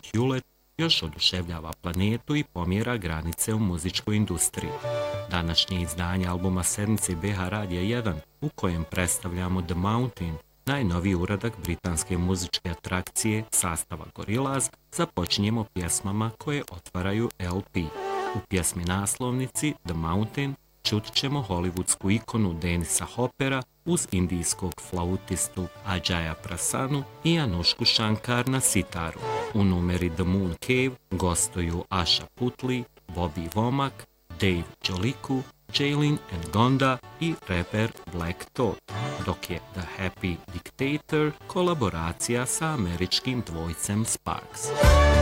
Hewlett još oduševljava planetu i pomjera granice u muzičkoj industriji. Današnje izdanje albuma sedmice BH Radija 1, u kojem predstavljamo The Mountain, najnoviji uradak britanske muzičke atrakcije sastava Gorillaz, započinjemo pjesmama koje otvaraju LP. U pjesmi naslovnici The Mountain čut ćemo hollywoodsku ikonu Denisa Hoppera uz indijskog flautistu Ajaya Prasanu i Anushku Shankar na sitaru. U numeri The Moon Cave gostuju Asha Putley, Bobby Womack, Dave Joliku, Jaylin Ngonda i reper Black Thought, dok je The Happy Dictator kolaboracija sa američkim dvojcem Sparks.